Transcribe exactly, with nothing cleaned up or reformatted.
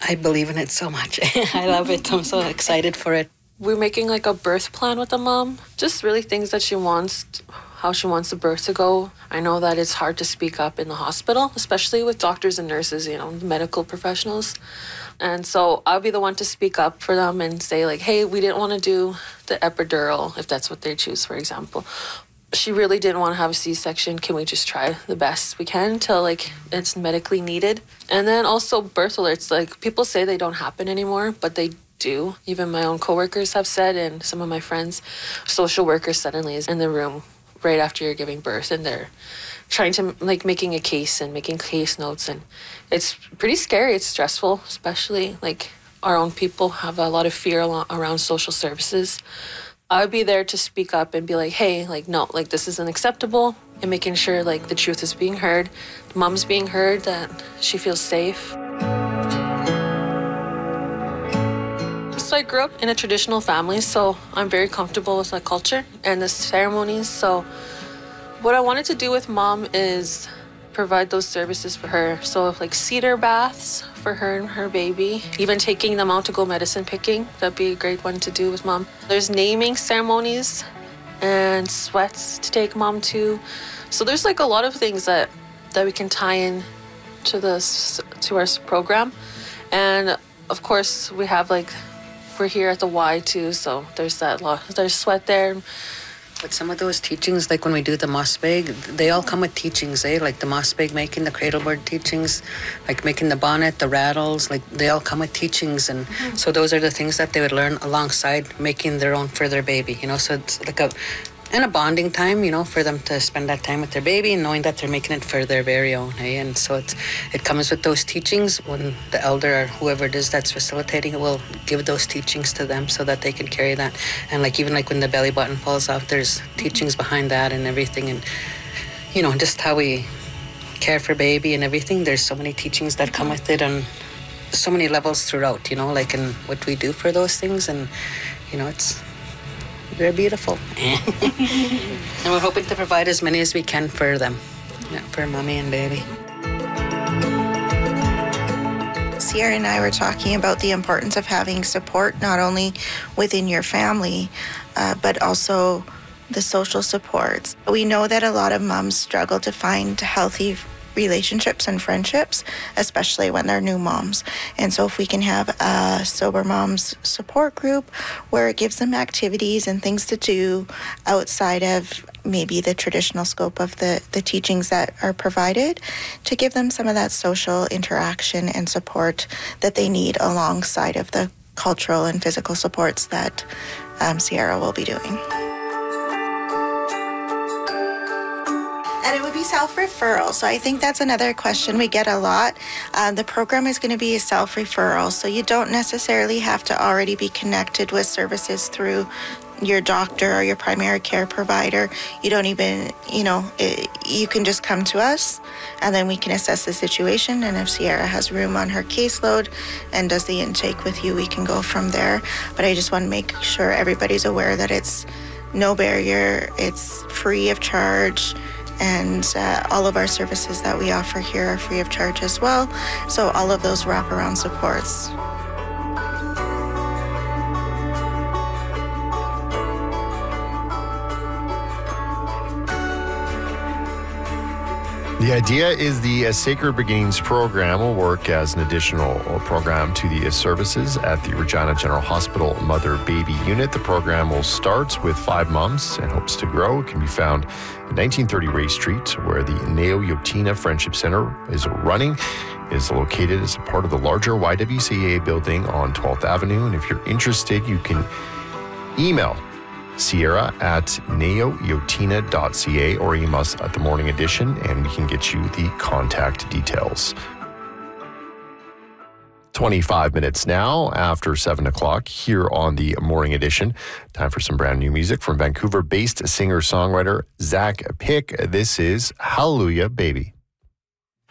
I believe in it so much. I love it. I'm so excited for it. We're making like a birth plan with the mom. Just really things that she wants, how she wants the birth to go. I know that it's hard to speak up in the hospital, especially with doctors and nurses, you know, medical professionals. And so I'll be the one to speak up for them and say like, hey, we didn't want to do the epidural, if that's what they choose, for example. She really didn't want to have a C-section. Can we just try the best we can till like it's medically needed? And then also birth alerts, like people say they don't happen anymore, but they do. Even my own coworkers have said, and some of my friends, social worker suddenly is in the room right after you're giving birth, and they're trying to like making a case and making case notes, and it's pretty scary. It's stressful, especially like our own people have a lot of fear around social services. I'd be there to speak up and be like, hey, like, no, like, this isn't acceptable, and making sure, like, the truth is being heard, the mom's being heard, that she feels safe. So I grew up in a traditional family, so I'm very comfortable with the culture and the ceremonies. So what I wanted to do with mom is provide those services for her. So like cedar baths for her and her baby, even taking them out to go medicine picking. That'd be a great one to do with mom. There's naming ceremonies and sweats to take mom to. So there's like a lot of things that, that we can tie in to this, to our program. And of course we have like, we're here at the Y too. So there's that lot, there's sweat there. But some of those teachings, like when we do the mossbag, they all come with teachings, eh? Like the mossbag making, the cradleboard teachings, like making the bonnet, the rattles, like they all come with teachings. And mm-hmm. so those are the things that they would learn alongside making their own for their baby, you know? So it's like a, and a bonding time, you know, for them to spend that time with their baby and knowing that they're making it for their very own, eh? And so it's, it comes with those teachings when the elder or whoever it is that's facilitating it will give those teachings to them so that they can carry that. And like even like when the belly button falls off, there's teachings behind that and everything. And, you know, just how we care for baby and everything. There's so many teachings that come with it on so many levels throughout, you know, like in what we do for those things. And, you know, it's, they're beautiful. And we're hoping to provide as many as we can for them, yeah, for mommy and baby. Sierra and I were talking about the importance of having support, not only within your family, uh, but also the social supports. We know that a lot of moms struggle to find healthy relationships and friendships, especially when they're new moms. And so if we can have a sober moms support group where it gives them activities and things to do outside of maybe the traditional scope of the, the teachings that are provided, to give them some of that social interaction and support that they need alongside of the cultural and physical supports that um, Sierra will be doing. And it would be self-referral. So I think that's another question we get a lot. Uh, the program is going to be a self-referral. So you don't necessarily have to already be connected with services through your doctor or your primary care provider. You don't even, you know, it, you can just come to us and then we can assess the situation. And if Sierra has room on her caseload and does the intake with you, we can go from there. But I just want to make sure everybody's aware that it's no barrier, it's free of charge. And uh, all of our services that we offer here are free of charge as well. So all of those wraparound supports. The idea is the uh, Sacred Beginnings program will work as an additional program to the uh, services at the Regina General Hospital Mother-Baby Unit. The program will start with five moms and hopes to grow. It can be found at nineteen thirty Ray Street, where the Neo Yotina Friendship Center is running. It is located as a part of the larger Y W C A building on twelfth Avenue. And if you're interested, you can email Sierra at neoyotina dot c a or email us at the Morning Edition and we can get you the contact details. twenty-five minutes now after seven o'clock here on the Morning Edition. Time for some brand new music from Vancouver-based singer-songwriter Zach Pick. This is Hallelujah Baby.